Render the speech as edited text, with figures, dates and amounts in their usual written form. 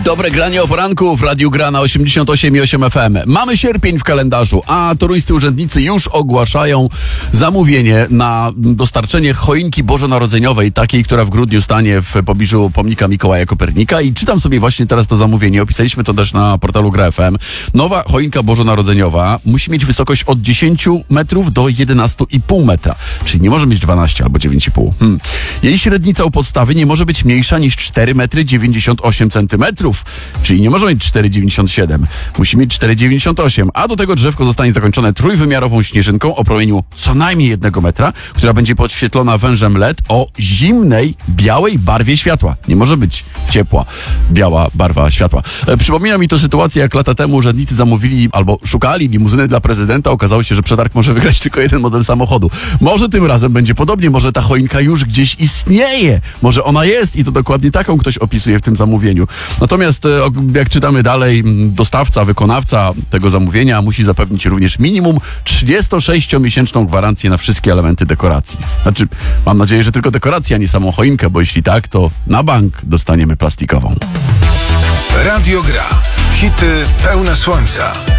Dobre granie o poranku w Radiu Gra na 88,8 FM. Mamy sierpień w kalendarzu, a toruńscy urzędnicy już ogłaszają zamówienie na dostarczenie choinki bożonarodzeniowej, takiej, która w grudniu stanie w pobliżu pomnika Mikołaja Kopernika. I czytam sobie właśnie teraz to zamówienie. Opisaliśmy to też na portalu Gra FM. Nowa choinka bożonarodzeniowa musi mieć wysokość od 10 metrów do 11,5 metra. Czyli nie może mieć 12 albo 9,5. Jej średnica u podstawy nie może być mniejsza niż 4 metry 98 centymetrów. Czyli nie może mieć 4,97. Musi mieć 4,98. A do tego drzewko zostanie zakończone trójwymiarową śnieżynką o promieniu co najmniej 1 metra, która będzie podświetlona wężem LED o zimnej, białej barwie światła. Nie może być ciepła, biała barwa światła. Przypomina mi to sytuację, jak lata temu urzędnicy zamówili albo szukali limuzyny dla prezydenta. Okazało się, że przetarg może wygrać tylko jeden model samochodu. Może tym razem będzie podobnie. Może ta choinka już gdzieś istnieje. Może ona jest i to dokładnie taką ktoś opisuje w tym zamówieniu. Natomiast jak czytamy dalej, dostawca, wykonawca tego zamówienia musi zapewnić również minimum 36-miesięczną gwarancję na wszystkie elementy dekoracji. Znaczy, mam nadzieję, że tylko dekoracja, a nie samą choinkę, bo jeśli tak, to na bank dostaniemy plastikową. Radio Gra. Hity pełne słońca.